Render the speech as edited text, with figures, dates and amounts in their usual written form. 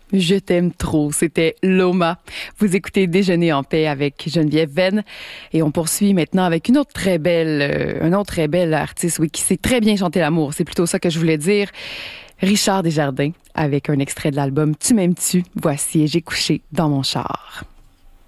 Je t'aime trop, c'était Loma. Vous écoutez Déjeuner en paix avec Geneviève Venn et on poursuit maintenant avec un autre très bel artiste, oui, qui sait très bien chanter l'amour. C'est plutôt ça que je voulais dire. Richard Desjardins avec un extrait de l'album Tu m'aimes-tu. Voici Et j'ai couché dans mon char.